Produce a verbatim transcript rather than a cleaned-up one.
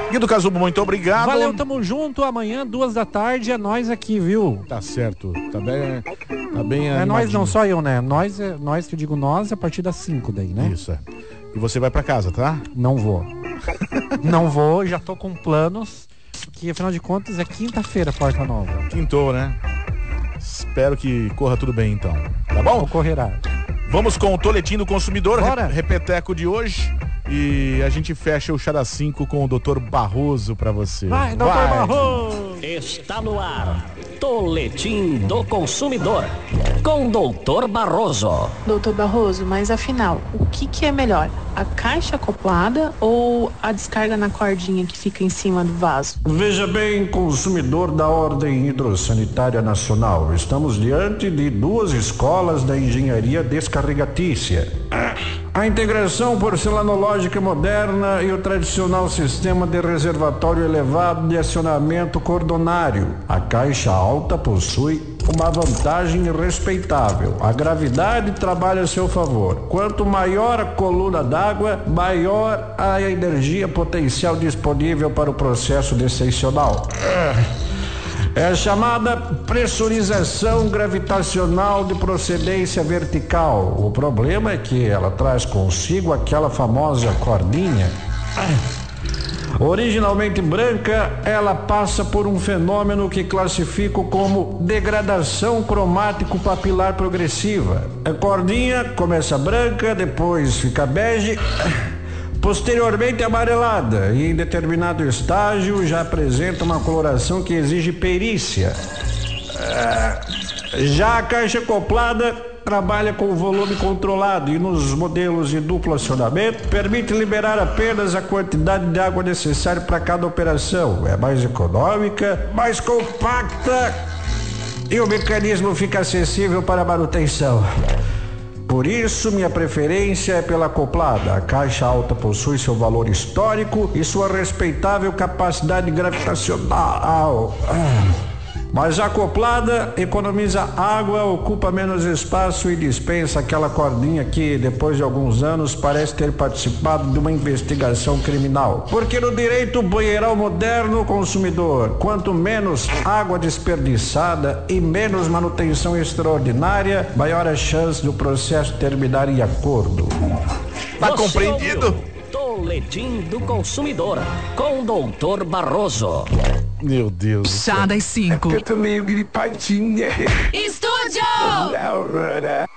Guido Casubo, muito obrigado. Valeu, tamo junto. Amanhã, duas da tarde, é nós aqui, viu? Tá certo. Tá bem, tá bem É nós não, animadinho. só eu, né? Nós, é, nós que eu digo nós, é a partir das cinco daí, né? Isso, é. E você vai pra casa, tá? Não vou. Não vou, já tô com planos, que afinal de contas é quinta-feira, Porta Nova. Quintou, né? Espero que corra tudo bem, então. Tá bom? Ocorrerá. Vamos com o Toletim do Consumidor, Bora. re- repeteco de hoje. E a gente fecha o Chá das cinco com o doutor Barroso pra você. Vai, doutor Barroso! Está no ar, Toletim do Consumidor, com doutor Barroso. Doutor Barroso, mas afinal, o que, que é melhor? A caixa acoplada ou a descarga na cordinha que fica em cima do vaso? Veja bem, consumidor da Ordem Hidrossanitária Nacional, estamos diante de duas escolas da engenharia descarregatícia. A integração porcelanológica moderna e o tradicional sistema de reservatório elevado de acionamento cordonário. A caixa alta possui uma vantagem respeitável. A gravidade trabalha a seu favor. Quanto maior a coluna d'água, maior a energia potencial disponível para o processo descensional. É a chamada pressurização gravitacional de procedência vertical. O problema é que ela traz consigo aquela famosa cordinha. Originalmente branca, ela passa por um fenômeno que classifico como degradação cromático-papilar progressiva. A cordinha começa branca, depois fica bege, posteriormente amarelada e em determinado estágio já apresenta uma coloração que exige perícia. Já a caixa acoplada trabalha com volume controlado e nos modelos de duplo acionamento permite liberar apenas a quantidade de água necessária para cada operação. É mais econômica, mais compacta e o mecanismo fica acessível para manutenção. Por isso, minha preferência é pela acoplada. A caixa alta possui seu valor histórico e sua respeitável capacidade gravitacional. Mas a acoplada economiza água, ocupa menos espaço e dispensa aquela cordinha que, depois de alguns anos, parece ter participado de uma investigação criminal. Porque no direito banheiral moderno, consumidor, quanto menos água desperdiçada e menos manutenção extraordinária, maior a chance do processo terminar em acordo. Tá Você compreendido? ouviu? Toletim do Consumidor, com doutor Barroso. Meu Deus. Chá das cinco. Eu tô meio gripadinha. Estúdio! Laura.